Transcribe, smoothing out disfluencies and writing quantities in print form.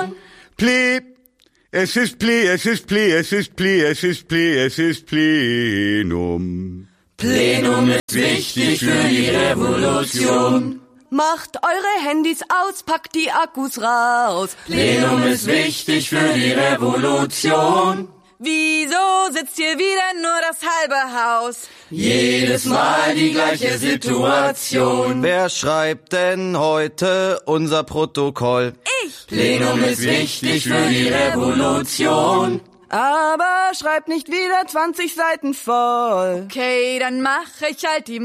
Pli. Es ist Pli, es ist Pli, es ist Pli, es ist Pli, es ist Plenum. Plenum ist wichtig für die Revolution. Macht eure Handys aus, packt die Akkus raus. Plenum ist wichtig für die Revolution. Wieso sitzt hier wieder nur das halbe Haus? Jedes Mal die gleiche Situation. Wer schreibt denn heute unser Protokoll? Ich! Plenum ist wichtig für die Revolution. Aber schreibt nicht wieder 20 Seiten voll. Okay, dann mach ich halt die